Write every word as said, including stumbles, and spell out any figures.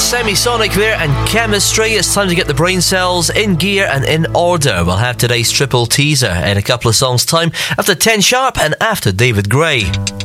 Semisonic there and Chemistry. It's time to get the brain cells in gear and in order. We'll have today's triple teaser in a couple of songs' time after ten sharp and after David Gray.